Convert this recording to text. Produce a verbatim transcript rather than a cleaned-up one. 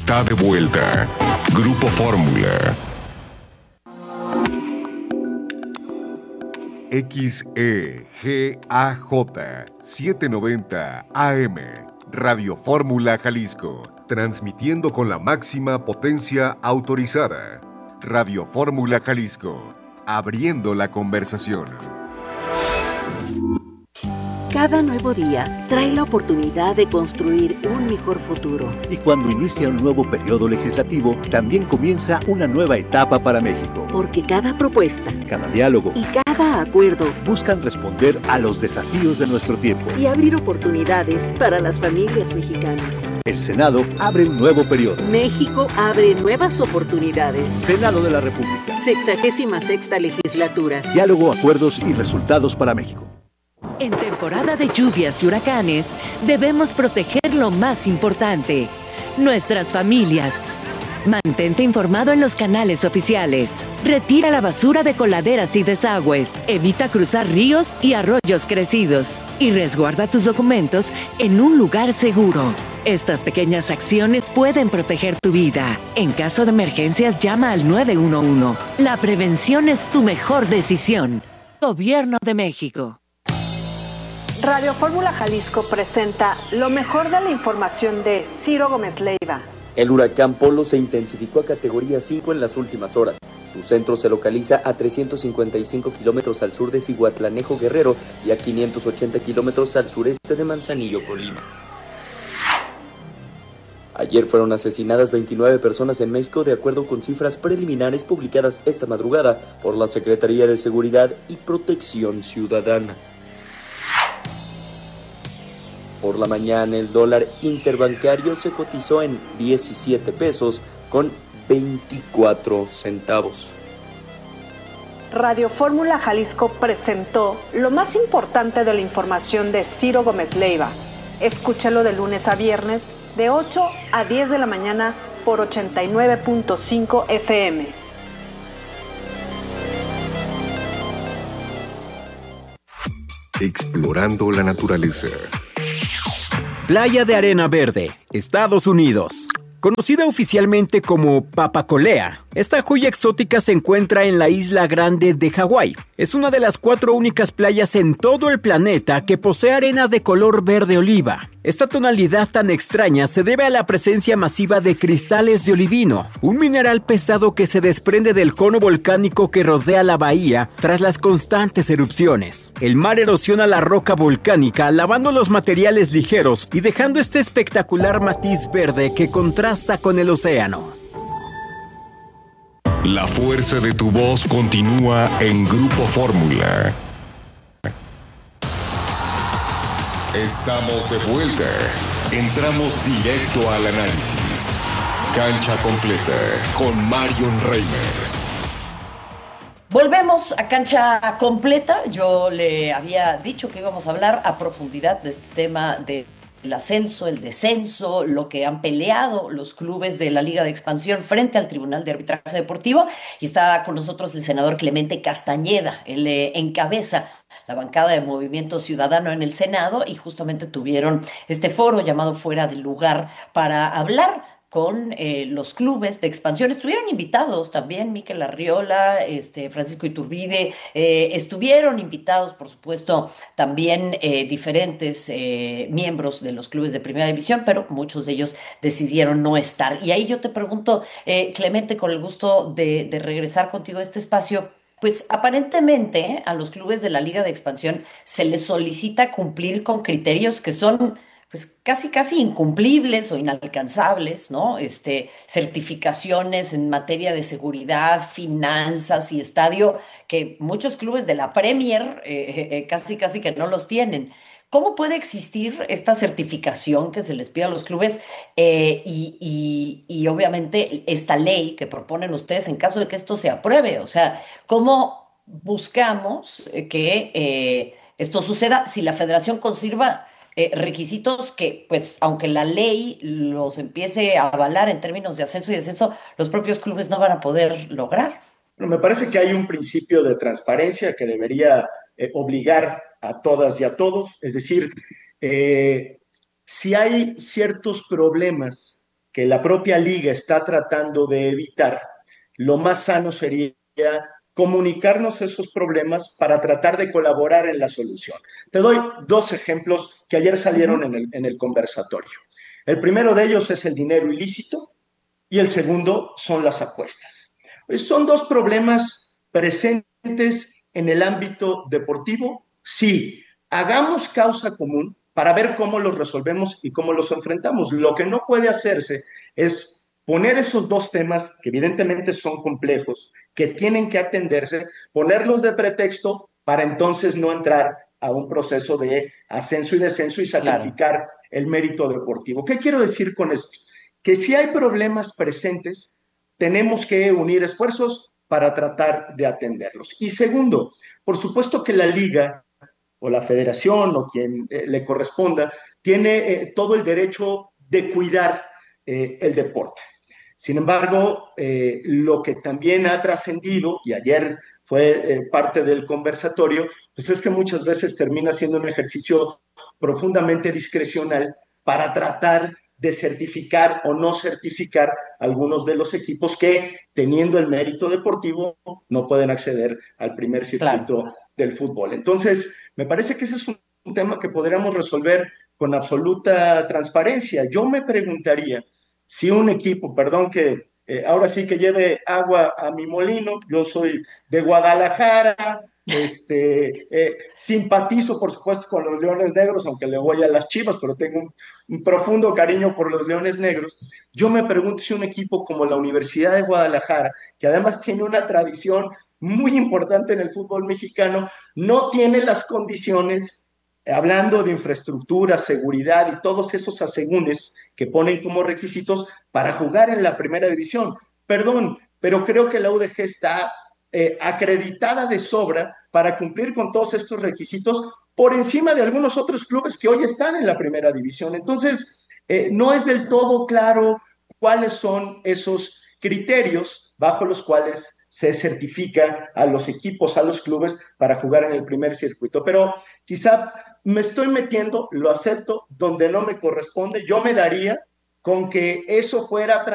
está de vuelta. Grupo Fórmula. X E G A J setecientos noventa A M, Radio Fórmula Jalisco, transmitiendo con la máxima potencia autorizada. Radio Fórmula Jalisco, abriendo la conversación. Cada nuevo día trae la oportunidad de construir un mejor futuro. Y cuando inicia un nuevo periodo legislativo, también comienza una nueva etapa para México. Porque cada propuesta, cada diálogo y cada acuerdo buscan responder a los desafíos de nuestro tiempo y abrir oportunidades para las familias mexicanas. El Senado abre un nuevo periodo. México abre nuevas oportunidades. Senado de la República. Sexagésima sexta legislatura. Diálogo, acuerdos y resultados para México. En temporada de lluvias y huracanes, debemos proteger lo más importante, nuestras familias. Mantente informado en los canales oficiales. Retira la basura de coladeras y desagües. Evita cruzar ríos y arroyos crecidos. Y resguarda tus documentos en un lugar seguro. Estas pequeñas acciones pueden proteger tu vida. En caso de emergencias, llama al nueve uno uno. La prevención es tu mejor decisión. Gobierno de México. Radio Fórmula Jalisco presenta lo mejor de la información de Ciro Gómez Leiva. El huracán Polo se intensificó a categoría cinco en las últimas horas. Su centro se localiza a trescientos cincuenta y cinco kilómetros al sur de Cihuatlanejo, Guerrero, y a quinientos ochenta kilómetros al sureste de Manzanillo, Colima. Ayer fueron asesinadas veintinueve personas en México, de acuerdo con cifras preliminares publicadas esta madrugada por la Secretaría de Seguridad y Protección Ciudadana. Por la mañana, el dólar interbancario se cotizó en diecisiete pesos con veinticuatro centavos. Radio Fórmula Jalisco presentó lo más importante de la información de Ciro Gómez Leiva. Escúchalo de lunes a viernes de ocho a diez de la mañana por ochenta y nueve punto cinco F M. Explorando la naturaleza. Playa de Arena Verde, Estados Unidos. Conocida oficialmente como Papacolea, esta joya exótica se encuentra en la Isla Grande de Hawái. Es una de las cuatro únicas playas en todo el planeta que posee arena de color verde oliva. Esta tonalidad tan extraña se debe a la presencia masiva de cristales de olivino, un mineral pesado que se desprende del cono volcánico que rodea la bahía tras las constantes erupciones. El mar erosiona la roca volcánica, lavando los materiales ligeros y dejando este espectacular matiz verde que contrasta con el océano. La fuerza de tu voz continúa en Grupo Fórmula. Estamos de vuelta. Entramos directo al análisis. Cancha completa con Marion Reimers. Volvemos a Cancha Completa. Yo le había dicho que íbamos a hablar a profundidad de este tema de el ascenso, el descenso, lo que han peleado los clubes de la Liga de Expansión frente al Tribunal de Arbitraje Deportivo. Y está con nosotros el senador Clemente Castañeda. Él eh, encabeza la bancada de Movimiento Ciudadano en el Senado y justamente tuvieron este foro llamado Fuera del Lugar para hablar con eh, los clubes de expansión. Estuvieron invitados también Mikel Arriola, este, Francisco Iturbide, eh, estuvieron invitados, por supuesto, también eh, diferentes eh, miembros de los clubes de Primera División, pero muchos de ellos decidieron no estar. Y ahí yo te pregunto, eh, Clemente, con el gusto de, de regresar contigo a este espacio, pues aparentemente a los clubes de la Liga de Expansión se les solicita cumplir con criterios que son pues casi casi incumplibles o inalcanzables, ¿no? Este, certificaciones en materia de seguridad, finanzas y estadio, que muchos clubes de la Premier eh, eh, casi casi que no los tienen. ¿Cómo puede existir esta certificación que se les pide a los clubes eh, y, y, y obviamente esta ley que proponen ustedes en caso de que esto se apruebe? O sea, ¿cómo buscamos que eh, esto suceda si la federación conserva Eh, requisitos que, pues, aunque la ley los empiece a avalar en términos de ascenso y descenso, los propios clubes no van a poder lograr? Bueno, me parece que hay un principio de transparencia que debería eh, obligar a todas y a todos, es decir, eh, si hay ciertos problemas que la propia liga está tratando de evitar, lo más sano sería comunicarnos esos problemas para tratar de colaborar en la solución. Te doy dos ejemplos que ayer salieron en el, en el conversatorio. El primero de ellos es el dinero ilícito y el segundo son las apuestas. Son dos problemas presentes en el ámbito deportivo. Sí, hagamos causa común para ver cómo los resolvemos y cómo los enfrentamos. Lo que no puede hacerse es poner esos dos temas, que evidentemente son complejos, que tienen que atenderse, ponerlos de pretexto para entonces no entrar a un proceso de ascenso y descenso y sacrificar claro. el mérito deportivo. ¿Qué quiero decir con esto? Que si hay problemas presentes, tenemos que unir esfuerzos para tratar de atenderlos. Y segundo, por supuesto que la liga o la federación o quien eh, le corresponda tiene eh, todo el derecho de cuidar eh, el deporte. Sin embargo, eh, lo que también ha trascendido, y ayer fue eh, parte del conversatorio, pues es que muchas veces termina siendo un ejercicio profundamente discrecional para tratar de certificar o no certificar algunos de los equipos que, teniendo el mérito deportivo, no pueden acceder al primer circuito claro. del fútbol. Entonces, me parece que ese es un, un tema que podríamos resolver con absoluta transparencia. Yo me preguntaría si un equipo, perdón que eh, ahora sí que lleve agua a mi molino, yo soy de Guadalajara, este, eh, simpatizo por supuesto con los Leones Negros, aunque le voy a las Chivas, pero tengo un, un profundo cariño por los Leones Negros. Yo me pregunto si un equipo como la Universidad de Guadalajara, que además tiene una tradición muy importante en el fútbol mexicano, no tiene las condiciones, hablando de infraestructura, seguridad y todos esos asegúnes que ponen como requisitos para jugar en la primera división. Perdón, pero creo que la U D G está eh, acreditada de sobra para cumplir con todos estos requisitos por encima de algunos otros clubes que hoy están en la primera división. Entonces, eh, no es del todo claro cuáles son esos criterios bajo los cuales se certifica a los equipos, a los clubes para jugar en el primer circuito. Pero quizá me estoy metiendo, lo acepto, donde no me corresponde. Yo me daría con que eso fuera